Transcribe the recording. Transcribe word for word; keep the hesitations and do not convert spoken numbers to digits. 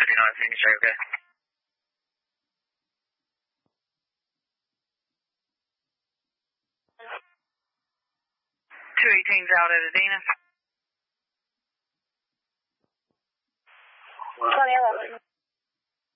thirty-nine signature, okay? two eighteens out at Adena. twenty eleven.